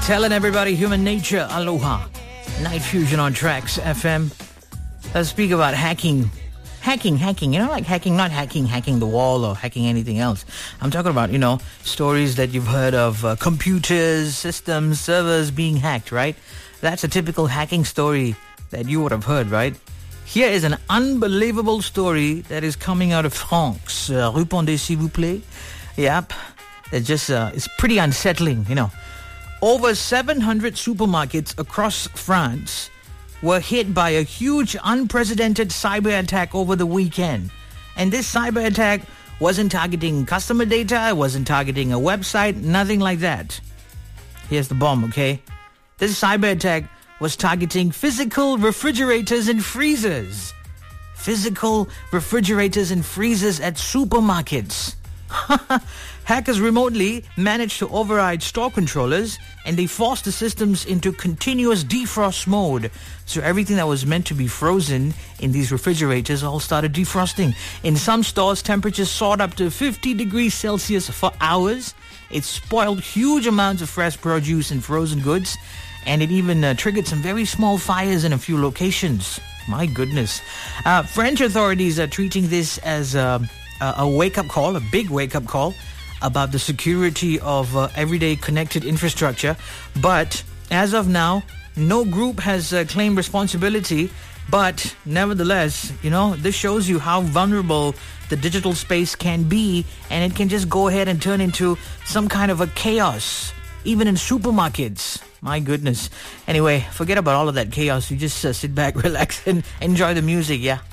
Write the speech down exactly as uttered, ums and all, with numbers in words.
telling everybody human nature. Aloha. Night Fusion on Tracks F M. Let's speak about hacking. Hacking, hacking. You know, like hacking, not hacking, hacking the wall or hacking anything else. I'm talking about, you know, stories that you've heard of uh, computers, systems, servers being hacked, right? That's a typical hacking story that you would have heard, right? Here is an unbelievable story that is coming out of France. Uh, répondez s'il vous plaît. Yep. It's just, uh, it's pretty unsettling, you know. Over seven hundred supermarkets across France were hit by a huge unprecedented cyber attack over the weekend. And this cyber attack wasn't targeting customer data, it wasn't targeting a website, nothing like that. Here's the bomb, okay? This cyber attack was targeting physical refrigerators and freezers. Physical refrigerators and freezers at supermarkets. Hackers remotely managed to override store controllers and they forced the systems into continuous defrost mode. So everything that was meant to be frozen in these refrigerators all started defrosting. In some stores, temperatures soared up to fifty degrees Celsius for hours. It spoiled huge amounts of fresh produce and frozen goods. And it even uh, triggered some very small fires in a few locations. My goodness. Uh, French authorities are treating this as uh, a, a wake-up call, a big wake-up call about the security of uh, everyday connected infrastructure. But as of now, no group has uh, claimed responsibility. But nevertheless, you know, this shows you how vulnerable the digital space can be. And it can just go ahead and turn into some kind of a chaos, even in supermarkets. My goodness. Anyway, forget about all of that chaos. You just uh, sit back, relax, and enjoy the music, yeah?